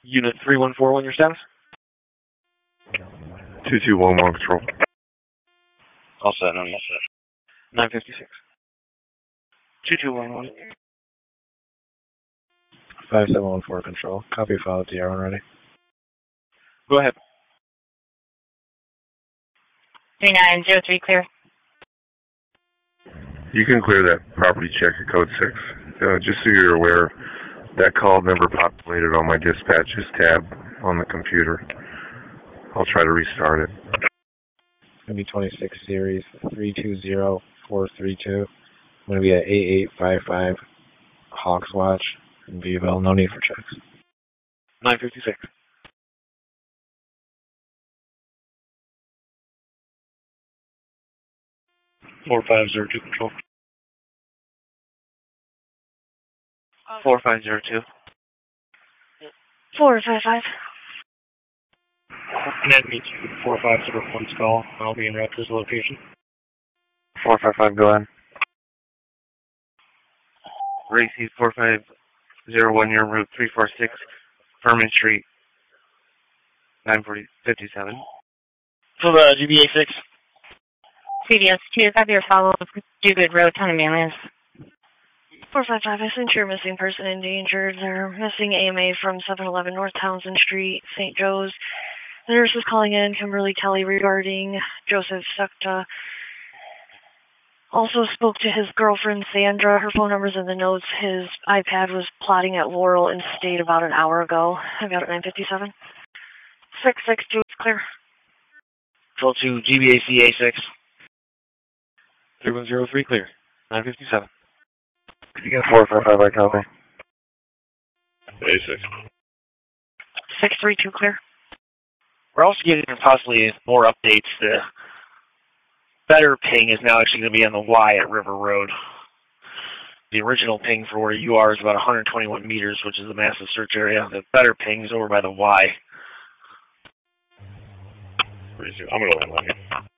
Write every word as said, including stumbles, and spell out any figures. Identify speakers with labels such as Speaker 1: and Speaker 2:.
Speaker 1: Unit three one four one, your status?
Speaker 2: two two one one control.
Speaker 1: All set, no, all set. nine fifty-six. two two one one.
Speaker 3: five seven one four control. Copy file D R one ready.
Speaker 1: Go ahead.
Speaker 4: three nine zero three clear.
Speaker 2: You can clear that property check at code six. Uh, just so you're aware, that call never populated on my dispatches tab on the computer. I'll try to restart it.
Speaker 3: Going to be twenty-six series three two zero four three two. I'm going to be at eight eight five five Hawks Watch in Beeville. No need for checks.
Speaker 1: nine fifty-six.
Speaker 5: four five zero two control.
Speaker 1: four five zero two.
Speaker 4: four five five.
Speaker 5: Net meets you four five zero one's call. I'll be en route to this location.
Speaker 1: four five five, go ahead. Racy four five zero one, you're en route three four six, Furman Street, nine forty fifty-seven.
Speaker 5: For the G B A six.
Speaker 4: C D S two, copy your follow up. Do good road, ton of manliness.
Speaker 6: four five five, I sent your missing person endangered. They're missing A M A from seven eleven North Townsend Street, Saint Joe's. The nurse is calling in, Kimberly Kelly, regarding Joseph Sukta. Also spoke to his girlfriend, Sandra. Her phone number's in the notes. His iPad was plotting at Laurel and State about an hour ago. I got it nine fifty-seven. six six two, it's clear.
Speaker 5: Control two, G B A C A six.
Speaker 1: three one zero three, clear. nine fifty-seven.
Speaker 3: You got four five five, I copy.
Speaker 2: A six.
Speaker 6: six three two, clear.
Speaker 5: We're also getting possibly more updates. The better ping is now actually going to be on the Y at River Road. The original ping for where you are is about one hundred twenty-one meters, which is the massive search area. The better ping is over by the Y.
Speaker 2: I'm going to land here.